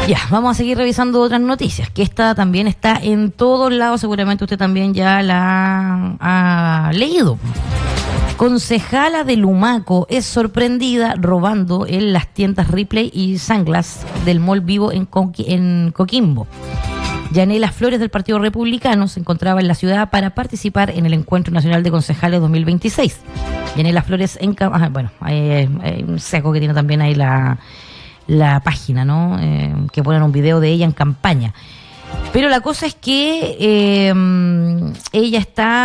Ya, vamos a seguir revisando otras noticias, que esta también está en todos lados, seguramente usted también ya la ha leído. Concejala de Lumaco es sorprendida robando en las tiendas Ripley y Sunglass del Mall Vivo en Coquimbo. Yanela Flores, del Partido Republicano, se encontraba en la ciudad para participar en el Encuentro Nacional de Concejales 2026. Yanela Flores hay un seco que tiene también ahí la página, ¿no? Que ponen un video de ella en campaña. Pero la cosa es que ella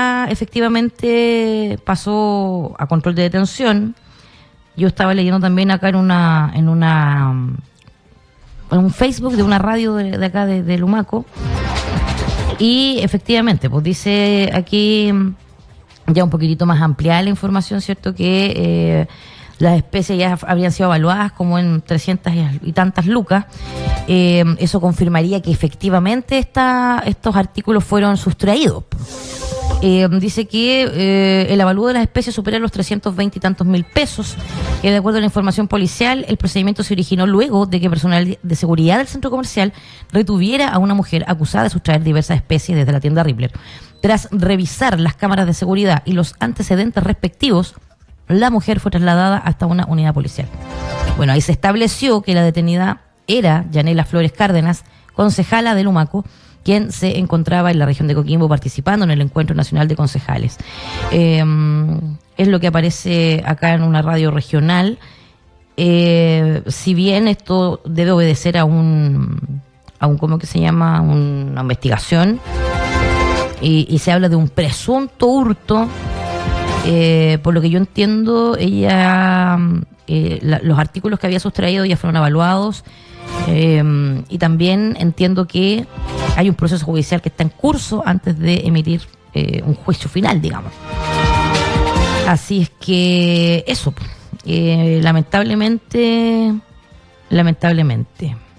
pasó a control de detención. Yo estaba leyendo también acá en un Facebook de una radio de acá de Lumaco. Y efectivamente, pues dice aquí ya un poquitito más ampliada la información, ¿cierto? Que las especies ya habrían sido evaluadas como en 300 y tantas lucas. Eso confirmaría que efectivamente estos artículos fueron sustraídos. Dice que el avalúo de las especies supera los 320 y tantos mil pesos. De acuerdo a la información policial, el procedimiento se originó luego de que personal de seguridad del centro comercial retuviera a una mujer acusada de sustraer diversas especies desde la tienda Ripley. Tras revisar las cámaras de seguridad y los antecedentes respectivos, la mujer fue trasladada hasta una unidad policial. Bueno, ahí se estableció que la detenida era Yanela Flores Cárdenas, concejala de Lumaco, quien se encontraba en la región de Coquimbo participando en el Encuentro Nacional de Concejales. Es lo que aparece acá en una radio regional. Si bien esto debe obedecer a un ¿cómo que se llama? Una investigación, y se habla de un presunto hurto. Por lo que yo entiendo, ella los artículos que había sustraído ya fueron evaluados, y también entiendo que hay un proceso judicial que está en curso antes de emitir un juicio final, digamos. Así es que eso, lamentablemente.